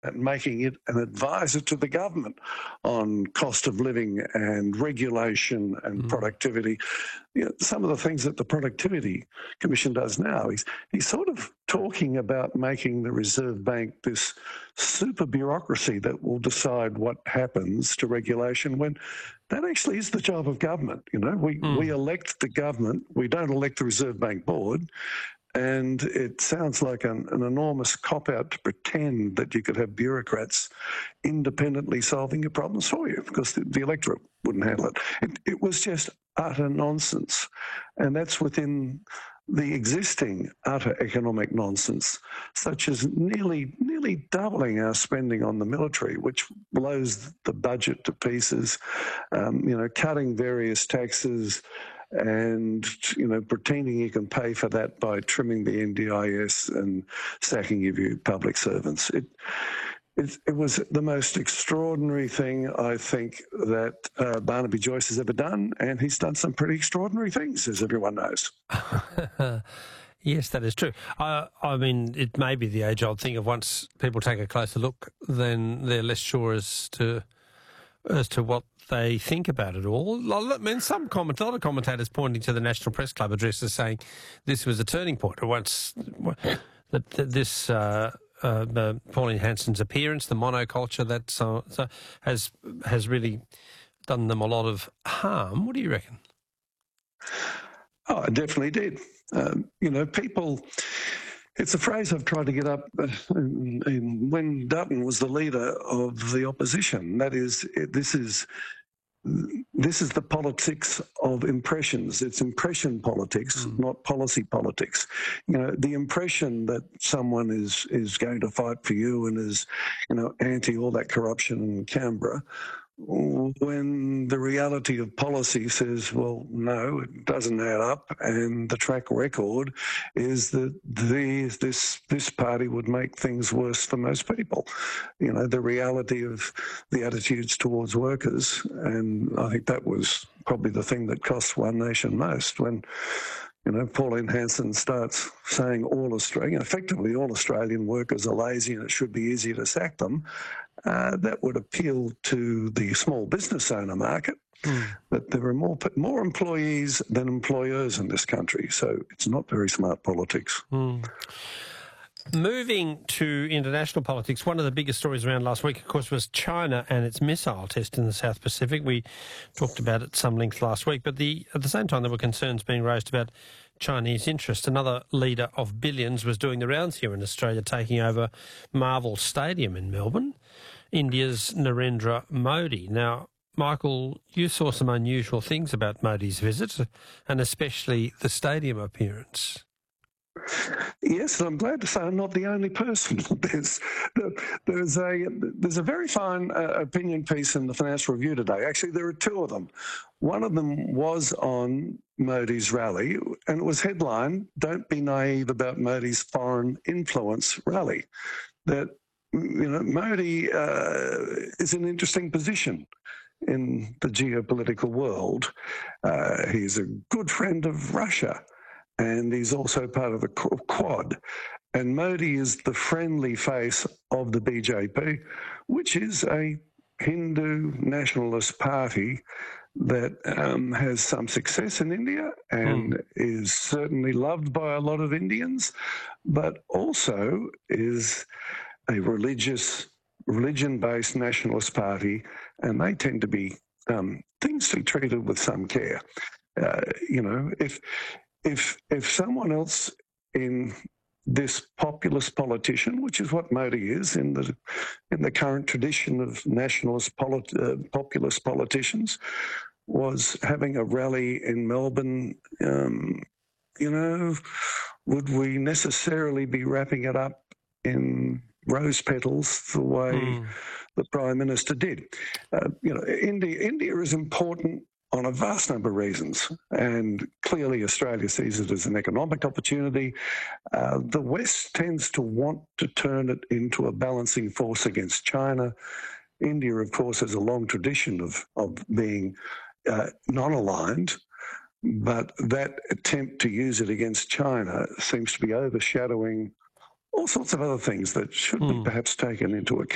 and making it an advisor to the government on cost of living and regulation and productivity. You know, some of the things that the Productivity Commission does now, he's sort of talking about making the Reserve Bank this super bureaucracy that will decide what happens to regulation when that actually is the job of government. You know, we elect the government, we don't elect the Reserve Bank Board. And it sounds like an enormous cop-out to pretend that you could have bureaucrats independently solving your problems for you, because the electorate wouldn't handle it. It was just utter nonsense. And that's within the existing utter economic nonsense, such as nearly doubling our spending on the military, which blows the budget to pieces, cutting various taxes, and, pretending you can pay for that by trimming the NDIS and sacking of you public servants. It was the most extraordinary thing, I think, that Barnaby Joyce has ever done, and he's done some pretty extraordinary things, as everyone knows. Yes, that is true. I mean, it may be the age-old thing of once people take a closer look, then they're less sure as to what they think about it all. I mean, a lot of commentators pointing to the National Press Club addresses saying this was a turning point. Once that this Pauline Hanson's appearance, the monoculture, that has really done them a lot of harm. What do you reckon? Oh, it definitely did. People. It's a phrase I've tried to get up when Dutton was the leader of the opposition. That is, this is the politics of impressions. It's impression politics, not policy politics. The impression that someone is going to fight for you and is, anti all that corruption in Canberra, when the reality of policy says, well, no, it doesn't add up, and the track record is that this party would make things worse for most people. The reality of the attitudes towards workers, and I think that was probably the thing that cost One Nation most when Pauline Hanson starts saying effectively all Australian workers are lazy and it should be easier to sack them. That would appeal to the small business owner market, that there are more employees than employers in this country. So it's not very smart politics. Moving to international politics, one of the biggest stories around last week, of course, was China and its missile test in the South Pacific. We talked about it at some length last week, but at the same time there were concerns being raised about Chinese interest. Another leader of billions was doing the rounds here in Australia, taking over Marvel Stadium in Melbourne, India's Narendra Modi. Now, Michael, you saw some unusual things about Modi's visit, and especially the stadium appearance. Yes, and I'm glad to say I'm not the only person. There's a very fine opinion piece in the Financial Review today. Actually, there are two of them. One of them was on Modi's rally, and it was headlined, "Don't be naive about Modi's foreign influence rally." That, Modi is in an interesting position in the geopolitical world. He's a good friend of Russia, and he's also part of the Quad. And Modi is the friendly face of the BJP, which is a Hindu nationalist party that has some success in India and is certainly loved by a lot of Indians, but also is a religion-based nationalist party, and they tend to be things to be treated with some care. If someone else in this populist politician, which is what Modi is in the current tradition of nationalist populist politicians, was having a rally in Melbourne, would we necessarily be wrapping it up in rose petals the way the Prime Minister did? India is important on a vast number of reasons, and clearly Australia sees it as an economic opportunity. The West tends to want to turn it into a balancing force against China. India, of course, has a long tradition of being non-aligned, but that attempt to use it against China seems to be overshadowing all sorts of other things that should be perhaps taken into account.